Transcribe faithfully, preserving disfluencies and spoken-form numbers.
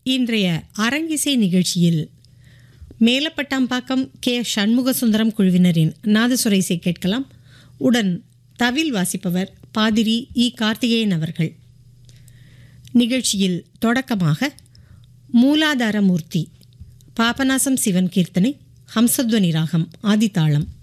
இன்றைய அரங்கிசை நிகழ்ச்சியில் மேலப்பட்டாம்பாக்கம் கே சண்முகசுந்தரம் குழுவினரின் நாதசுர இசை கேட்கலாம். உடன் தவில் வாசிப்பவர் பாதிரி இ கார்த்திகேயன் அவர்கள். நிகழ்ச்சியில் தொடக்கமாக மூலாதாரமூர்த்தி பாபநாசம் சிவன் கீர்த்தனை, ஹம்சத்வனி ராகம், ஆதிதாளம்.